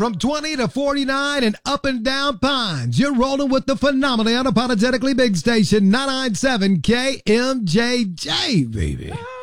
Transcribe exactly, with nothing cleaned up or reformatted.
From twenty to forty-nine and up and down Pines, you're rolling with the phenomenally unapologetically big station, nine ninety-seven K M J J, baby.